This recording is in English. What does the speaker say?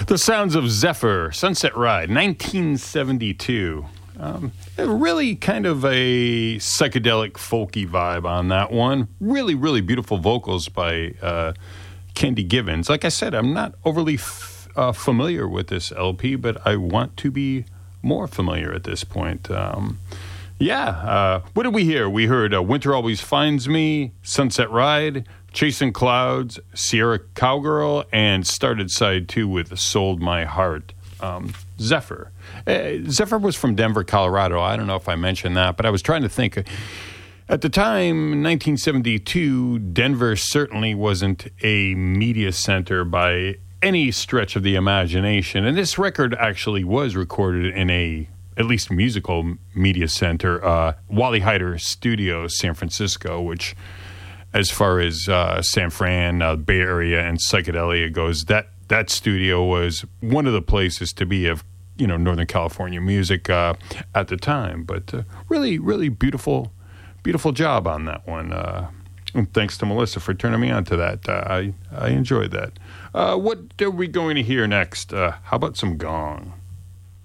The sounds of Zephyr, Sunset Ride, 1972. Really kind of a psychedelic, folky vibe on that one. Really, really beautiful vocals by Candy Givens. Like I said, I'm not overly familiar with this LP, but I want to be more familiar at this point. What did we hear? We heard Winter Always Finds Me, Sunset Ride, Chasing Clouds, Sierra Cowgirl, and started side 2 with Sold My Heart. Zephyr. Zephyr was from Denver, Colorado. I don't know if I mentioned that, but I was trying to think. At the time, 1972, Denver certainly wasn't a media center by any stretch of the imagination. And this record actually was recorded in at least musical media center, Wally Heider Studios, San Francisco, which, as far as San Fran, Bay Area, and psychedelia goes, that studio was one of the places to be of, Northern California music at the time. But really, really beautiful job on that one. And thanks to Melissa for turning me on to that. I enjoyed that. What are we going to hear next? How about some Gong?